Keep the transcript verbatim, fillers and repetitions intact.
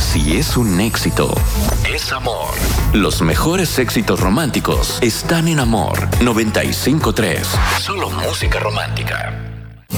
Si es un éxito, es amor. Los mejores éxitos románticos están en Amor noventa y cinco punto tres. Solo música romántica.